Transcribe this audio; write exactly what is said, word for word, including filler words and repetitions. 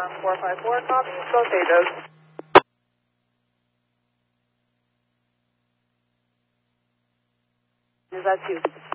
Alarm four five four, copy, both Ados. Is that you?